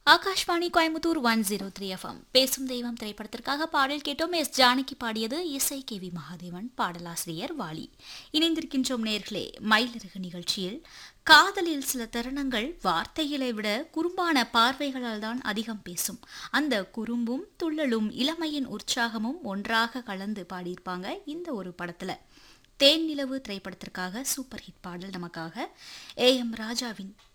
Akashvani Coimbatore 103 FM பேசும் தெய்வம் திரைப்படத்திற்காக பாடல் கேட்டோம். எஸ் ஜானகி பாடியது, இசை கே வி மகாதேவன், பாடலாசிரியர் வாலி. இணைந்திருக்கின்றோம் நேர்களே மயிலிறகு நிகழ்ச்சியில். காதலில் சில தருணங்கள் வார்த்தைகளை விட குறும்பான பார்வைகளால் தான் அதிகம் பேசும். அந்த குறும்பும் துள்ளலும் இளமையின் உற்சாகமும் ஒன்றாக கலந்து பாடியிருப்பாங்க இந்த ஒரு படத்துல. தேன் நிலவு திரைப்படத்திற்காக சூப்பர் ஹிட் பாடல் நமக்காக ஏ எம் ராஜாவின்